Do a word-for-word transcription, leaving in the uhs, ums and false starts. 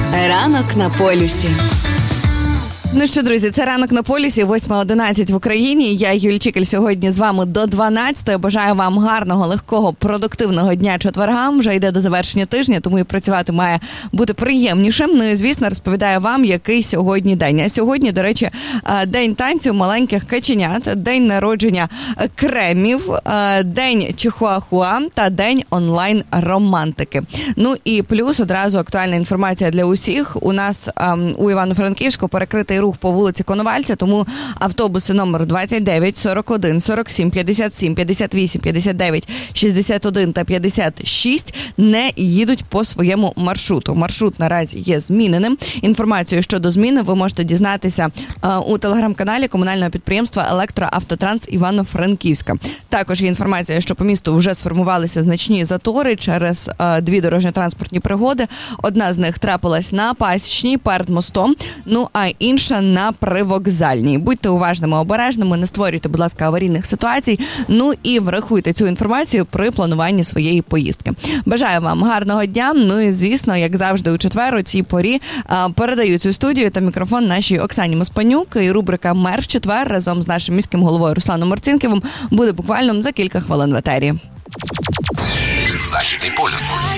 Ранок на полюсі. Ну що, друзі, це «Ранок на полюсі», восьма одинадцять в Україні. Я, Юль Чікель, сьогодні з вами до дванадцятої. Бажаю вам гарного, легкого, продуктивного дня четверга. Вже йде до завершення тижня, тому і працювати має бути приємнішим. Ну і, звісно, розповідаю вам, який сьогодні день. А сьогодні, до речі, день танцю маленьких каченят, день народження кремів, день чихуахуа та день онлайн-романтики. Ну і плюс одразу актуальна інформація для усіх. У нас у Івано-Франківську перекритий рух по вулиці Коновальця, тому автобуси номер двадцять дев'ять, сорок один, сорок сім, п'ятдесят сім, п'ятдесят вісім, п'ятдесят дев'ять, шістдесят один та п'ятдесят шість не їдуть по своєму маршруту. Маршрут наразі є зміненим. Інформацію щодо зміни ви можете дізнатися е, у телеграм-каналі комунального підприємства «Електроавтотранс Івано-Франківська». Також є інформація, що по місту вже сформувалися значні затори через е, дві дорожньо-транспортні пригоди. Одна з них трапилась на Пасічній перед мостом, ну а інша на Привокзальній. Будьте уважними, обережними, не створюйте, будь ласка, аварійних ситуацій, ну і врахуйте цю інформацію при плануванні своєї поїздки. Бажаю вам гарного дня, ну і, звісно, як завжди у четвер у цій порі передаю цю студію та мікрофон нашій Оксані Моспанюк, і рубрика «Мер в четвер» разом з нашим міським головою Русланом Марцинківим буде буквально за кілька хвилин в етері. Західний полюс.